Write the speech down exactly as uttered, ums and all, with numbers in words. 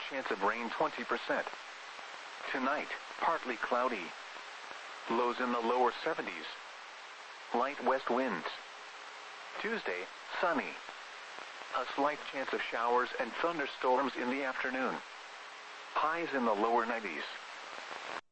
chance of rain twenty percent. Tonight, partly cloudy. Lows in the lower seventies. Light west winds. Tuesday, sunny. A slight chance of showers and thunderstorms in the afternoon. Highs in the lower nineties.